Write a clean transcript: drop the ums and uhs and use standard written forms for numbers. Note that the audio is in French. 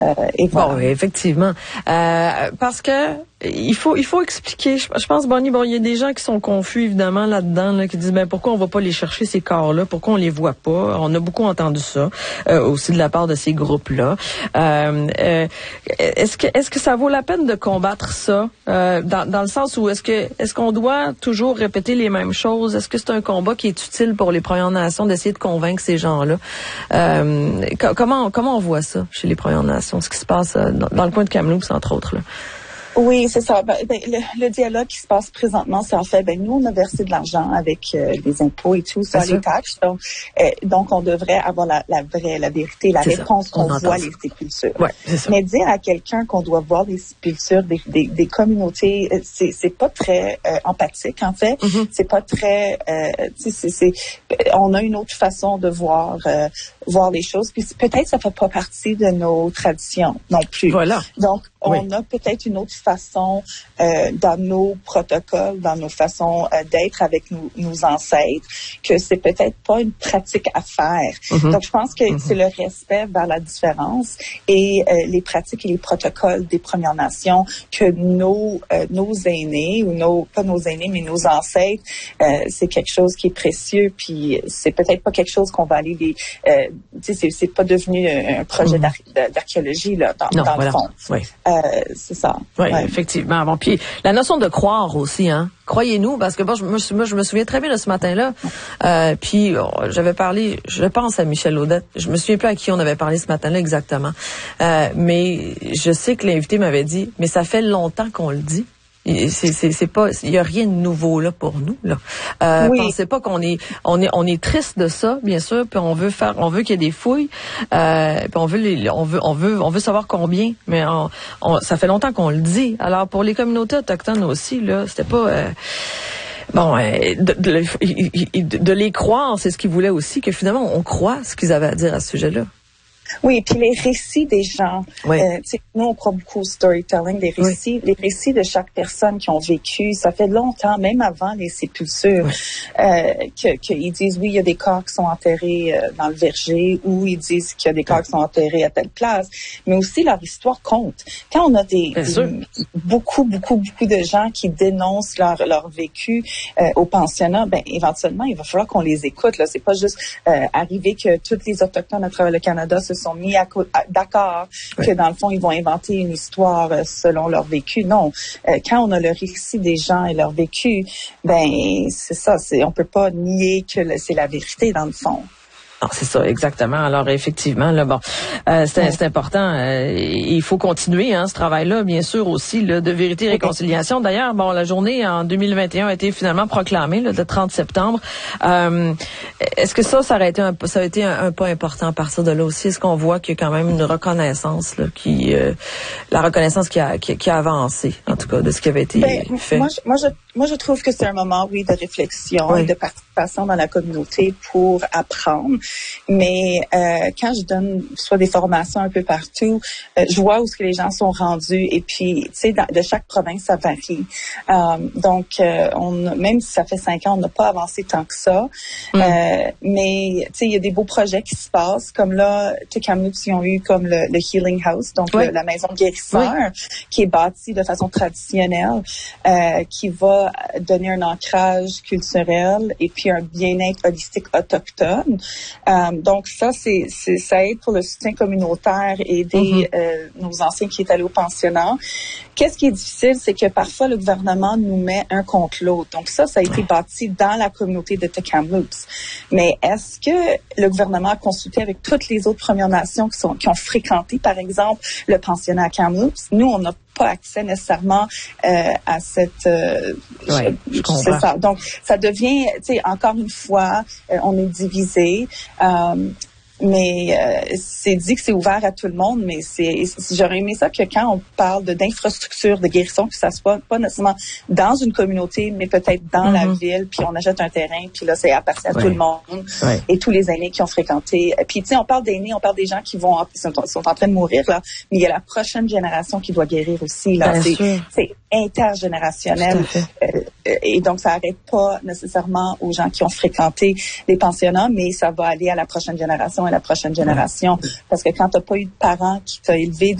Et voilà. Bon, effectivement. Parce que il faut expliquer. Je pense, Bonnie, il y a des gens qui sont confus, évidemment, là-dedans, là, qui disent, pourquoi on va pas les chercher, ces corps-là? Pourquoi on les voit pas? On a beaucoup entendu ça, aussi de la part de ces groupes-là. Est-ce que ça vaut la peine de combattre ça? Dans le sens où est-ce qu'on doit toujours répéter les mêmes choses? Est-ce que c'est un combat qui est utile pour les Premières Nations d'essayer de convaincre ces gens-là? Comment on voit ça chez les Premières Nations? Ce qui se passe dans le coin de Kamloops, entre autres, là. Oui, c'est ça. Le dialogue qui se passe présentement, c'est en fait, nous, on a versé de l'argent avec les impôts et tout, ça, les taxes. Donc, on devrait avoir la vérité, la réponse qu'on voit les sépultures. Ouais, c'est ça. Mais dire à quelqu'un qu'on doit voir les sépultures des communautés, c'est pas très empathique, en fait. Mm-hmm. C'est pas très... on a une autre façon de voir les choses. Puis peut-être ça fait pas partie de nos traditions non plus. Voilà. Donc, on a peut-être une autre façon dans nos protocoles, dans nos façons d'être avec nos ancêtres, que c'est peut-être pas une pratique à faire. Mm-hmm. Donc, je pense que c'est le respect vers la différence et les pratiques et les protocoles des Premières Nations que nos aînés, ou pas nos aînés, mais nos ancêtres, c'est quelque chose qui est précieux, puis c'est peut-être pas quelque chose qu'on va aller c'est pas devenu un projet d'archéologie, là, dans le fond. Oui. C'est ça. Oui, effectivement. Bon, puis la notion de croire aussi, hein. Croyez-nous, parce que moi, je me souviens très bien de ce matin-là. Puis j'avais parlé, je pense à Michel Audette. Je me souviens plus à qui on avait parlé ce matin-là exactement. Mais je sais que l'invité m'avait dit, mais ça fait longtemps qu'on le dit. C'est pas, il y a rien de nouveau là pour nous là. Pensez pas qu'on est triste de ça, bien sûr, puis on veut qu'il y ait des fouilles, puis on veut savoir combien, mais ça fait longtemps qu'on le dit. Alors pour les communautés autochtones aussi là, c'était pas de les croire, c'est ce qu'ils voulaient aussi, que finalement on croit ce qu'ils avaient à dire à ce sujet-là. Oui, puis les récits des gens. Oui. Nous, on croit beaucoup au storytelling, les récits de chaque personne qui ont vécu. Ça fait longtemps, même avant les sépultures, qu'ils disent, oui, il y a des corps qui sont enterrés dans le verger, ou ils disent qu'il y a des corps qui sont enterrés à telle place. Mais aussi, leur histoire compte. Quand on a beaucoup de gens qui dénoncent leur vécu au pensionnat, éventuellement, il va falloir qu'on les écoute. Là, c'est pas juste arriver que tous les Autochtones à travers le Canada se sont mis d'accord que dans le fond ils vont inventer une histoire selon leur vécu. Non, quand on a le récit des gens et leur vécu, c'est ça, on peut pas nier que c'est la vérité dans le fond. Non, c'est ça, exactement. Alors, effectivement, là, c'est important. Il faut continuer, ce travail-là, bien sûr, aussi, là, de vérité et réconciliation. D'ailleurs, la journée en 2021 a été finalement proclamée, le 30 septembre. Est-ce que ça a été un pas important à partir de là aussi? Est-ce qu'on voit qu'il y a quand même une reconnaissance, là, la reconnaissance qui a avancé, en tout cas, de ce qui avait été fait? Moi, je trouve que c'est un moment, de réflexion et de participation dans la communauté pour apprendre. Mais quand je donne soit des formations un peu partout, je vois où ce que les gens sont rendus. Et puis, de chaque province, ça varie. Donc, même si ça fait 5 ans, on n'a pas avancé tant que ça. Mais, il y a des beaux projets qui se passent. Comme là, Kamloops, ils ont eu comme le Healing House, donc la maison de guérisseur, qui est bâtie de façon traditionnelle, qui va donner un ancrage culturel et puis un bien-être holistique autochtone. Donc ça aide pour le soutien communautaire et aider nos anciens qui est allés au pensionnat. Qu'est-ce qui est difficile, c'est que parfois le gouvernement nous met un contre l'autre. Donc ça a été bâti dans la communauté de Kamloops. Mais est-ce que le gouvernement a consulté avec toutes les autres Premières Nations qui ont fréquenté, par exemple, le pensionnat à Kamloops? Nous, on n'a pas accès nécessairement à cette... je comprends. C'est ça. Donc, ça devient, encore une fois, on est divisé. Mais c'est dit que c'est ouvert à tout le monde, mais j'aurais aimé ça que quand on parle d'infrastructure de guérison, que ça soit pas nécessairement dans une communauté, mais peut-être dans la ville, puis on achète un terrain, puis là, ça appartient à tout le monde et tous les aînés qui ont fréquenté. Puis, on parle d'aînés, on parle des gens qui sont en train de mourir, là, mais il y a la prochaine génération qui doit guérir aussi, là. C'est intergénérationnel. Et donc, ça n'arrête pas nécessairement aux gens qui ont fréquenté les pensionnats, mais ça va aller à la prochaine génération. à la prochaine génération. Parce que quand t'as pas eu de parents qui t'a élevé